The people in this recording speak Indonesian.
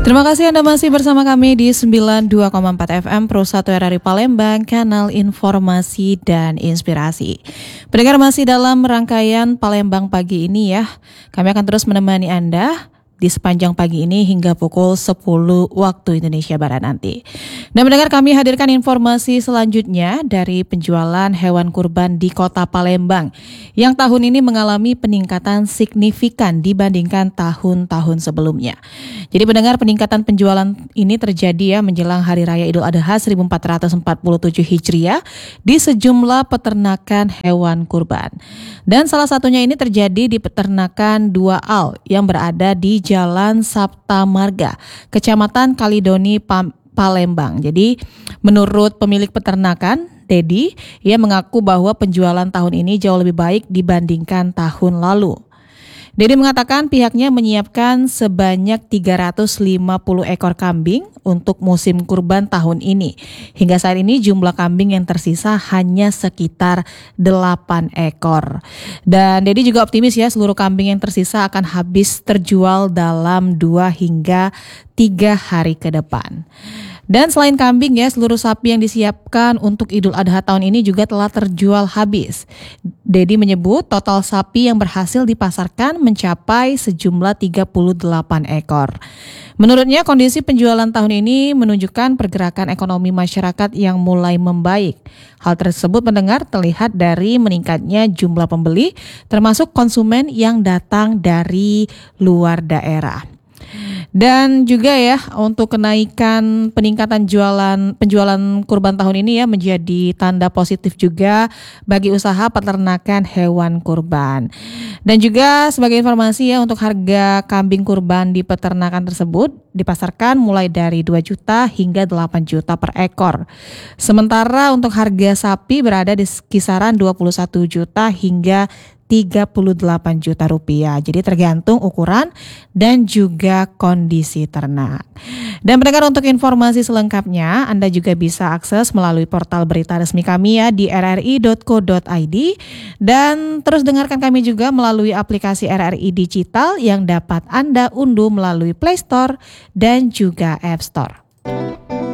Terima kasih Anda masih bersama kami di 92,4 FM Pro 1 RRI Palembang, kanal informasi dan inspirasi. Pendengar, masih dalam rangkaian Palembang pagi ini ya. Kami akan terus menemani Anda di sepanjang pagi ini hingga pukul 10 waktu Indonesia Barat nanti. Dan mendengar, kami hadirkan informasi selanjutnya dari penjualan hewan kurban di Kota Palembang yang tahun ini mengalami peningkatan signifikan dibandingkan tahun-tahun sebelumnya. Jadi pendengar, peningkatan penjualan ini terjadi ya menjelang Hari Raya Idul Adha 1447 Hijriah di sejumlah peternakan hewan kurban. Dan salah satunya ini terjadi di peternakan 2Al yang berada di Jalan Sapta Marga, Kecamatan Kalidoni, Palembang. Jadi menurut pemilik peternakan, Dedi, ia mengaku bahwa penjualan tahun ini jauh lebih baik dibandingkan tahun lalu. Dedi mengatakan pihaknya menyiapkan sebanyak 350 ekor kambing untuk musim kurban tahun ini. Hingga saat ini jumlah kambing yang tersisa hanya sekitar 8 ekor. Dan Dedi juga optimis ya seluruh kambing yang tersisa akan habis terjual dalam 2 hingga 3 hari ke depan. Dan selain kambing ya, seluruh sapi yang disiapkan untuk Idul Adha tahun ini juga telah terjual habis. Dedi menyebut total sapi yang berhasil dipasarkan mencapai sejumlah 38 ekor. Menurutnya kondisi penjualan tahun ini menunjukkan pergerakan ekonomi masyarakat yang mulai membaik. Hal tersebut mendengar terlihat dari meningkatnya jumlah pembeli termasuk konsumen yang datang dari luar daerah. Dan juga ya untuk peningkatan penjualan kurban tahun ini ya menjadi tanda positif juga bagi usaha peternakan hewan kurban. Dan juga sebagai informasi ya, untuk harga kambing kurban di peternakan tersebut dipasarkan mulai dari 2 juta hingga 8 juta per ekor. Sementara untuk harga sapi berada di kisaran 21 juta hingga 38 juta rupiah. Jadi tergantung ukuran dan juga kondisi ternak. Dan pendengar, untuk informasi selengkapnya Anda juga bisa akses melalui portal berita resmi kami ya di rri.co.id, dan terus dengarkan kami juga melalui aplikasi RRI Digital yang dapat Anda unduh melalui Play Store dan juga App Store.